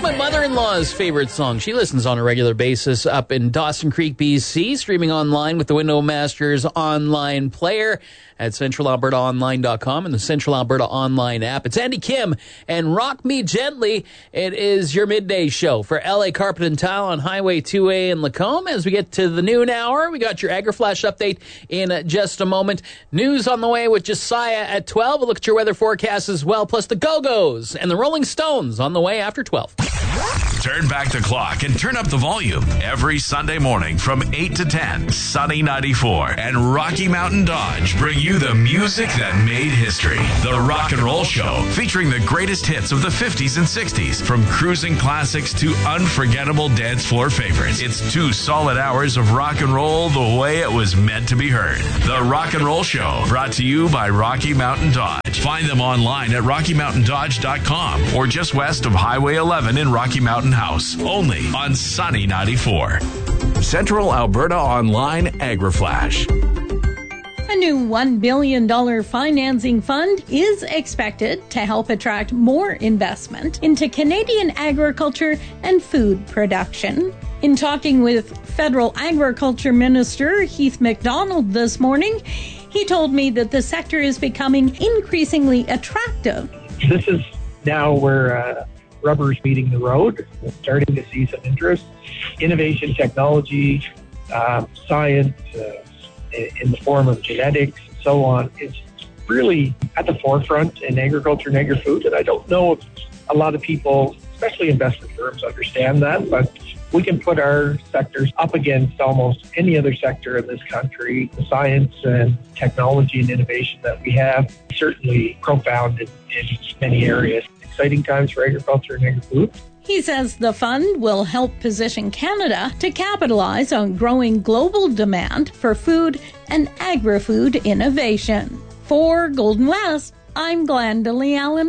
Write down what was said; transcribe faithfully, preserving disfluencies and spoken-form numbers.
my mother-in-law's favorite song. She listens on a regular basis up in Dawson Creek, B C, streaming online with the Window Masters online player at central alberta online dot com and the Central Alberta Online app. It's Andy Kim and Rock Me Gently. It is your midday show for L A Carpet and Tile on Highway two A in Lacombe. As we get to the noon hour, we got your AgriFlash update in just a moment. News on the way with Josiah at twelve. We'll look at your weather forecast as well, plus the Go-Go's and the Rolling Stones on the way after twelve. Turn back the clock and turn up the volume every Sunday morning from eight to ten. Sunny ninety-four and Rocky Mountain Dodge bring you the music that made history. The Rock and Roll Show, featuring the greatest hits of the fifties and sixties, from cruising classics to unforgettable dance floor favorites. It's two solid hours of rock and roll the way it was meant to be heard. The Rock and Roll Show, brought to you by Rocky Mountain Dodge. Find them online at rocky mountain dodge dot com or just west of Highway eleven in Rocky Mountain House. Only on Sunny ninety-four. Central Alberta Online AgriFlash. A new one billion dollars financing fund is expected to help attract more investment into Canadian agriculture and food production. In talking with Federal Agriculture Minister Heath MacDonald this morning, he told me that the sector is becoming increasingly attractive. This is now where uh, rubber's meeting the road. We're starting to see some interest. Innovation, technology, uh, science, uh, in the form of genetics, and so on, is really at the forefront in agriculture and agri-food. And I don't know if a lot of people, especially investment firms, understand that, but we can put our sectors up against almost any other sector in this country. The science and technology and innovation that we have, certainly profound in, in many areas. Exciting times for agriculture and agri-food. He says the fund will help position Canada to capitalize on growing global demand for food and agri-food innovation. For Golden West, I'm Glenda Lee Allen.